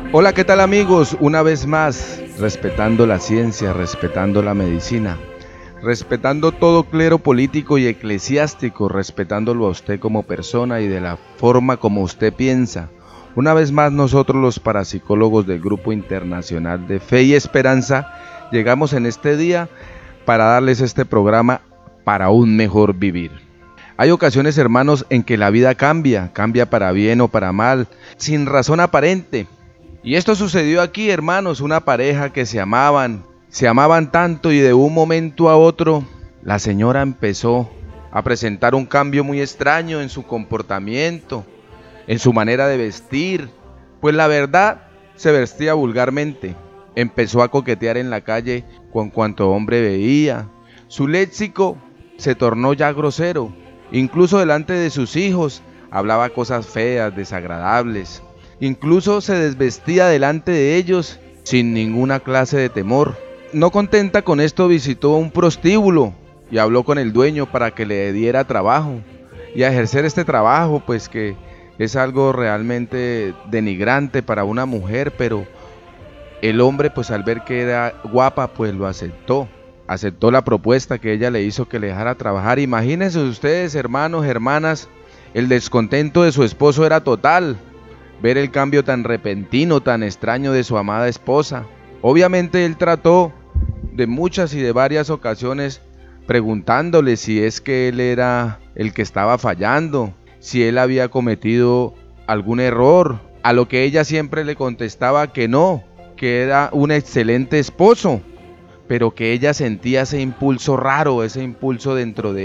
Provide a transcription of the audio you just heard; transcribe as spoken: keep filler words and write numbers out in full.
Hola, ¿qué tal amigos? Una vez más, respetando la ciencia, respetando la medicina, respetando todo clero político y eclesiástico, respetándolo a usted como persona y de la forma como usted piensa. Una vez más nosotros los parapsicólogos del Grupo Internacional de Fe y Esperanza llegamos en este día para darles este programa para un mejor vivir. Hay ocasiones, hermanos, en que la vida cambia, cambia para bien o para mal, sin razón aparente. Y esto sucedió aquí, hermanos, una pareja que se amaban, se amaban tanto y de un momento a otro la señora empezó a presentar un cambio muy extraño en su comportamiento, en su manera de vestir, pues la verdad se vestía vulgarmente. Empezó a coquetear en la calle con cuanto hombre veía. Su léxico se tornó ya grosero, incluso delante de sus hijos hablaba cosas feas, desagradables. Incluso se desvestía delante de ellos sin ninguna clase de temor. No contenta con esto, visitó un prostíbulo y habló con el dueño para que le diera trabajo. Y a ejercer este trabajo, pues que es algo realmente denigrante para una mujer, pero el hombre, pues al ver que era guapa, pues lo aceptó. Aceptó la propuesta que ella le hizo, que le dejara trabajar. Imagínense ustedes, hermanos, hermanas, el descontento de su esposo era total. Ver el cambio tan repentino, tan extraño de su amada esposa. Obviamente él trató de muchas y de varias ocasiones preguntándole si es que él era el que estaba fallando, si él había cometido algún error, a lo que ella siempre le contestaba que no, que era un excelente esposo, pero que ella sentía ese impulso raro, ese impulso dentro de